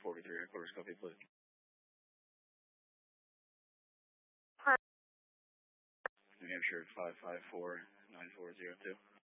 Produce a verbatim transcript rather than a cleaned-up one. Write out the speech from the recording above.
forty-three headquarters, copy, please. Hi. New Hampshire five five four nine four zero two.